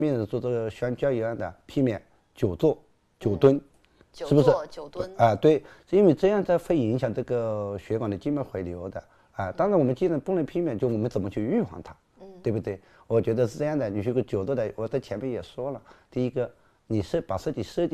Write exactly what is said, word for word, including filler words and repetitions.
病人做这个宣教一样的，避免久坐、久蹲， 嗯、 是不是？ 久蹲啊，对，因为这样在会影响这个血管的静脉回流的啊。当然，我们既然不能避免，就我们怎么去预防它，嗯、对不对？我觉得是这样的。你这个久坐的，我在前面也说了，第一个，你是把自己设计。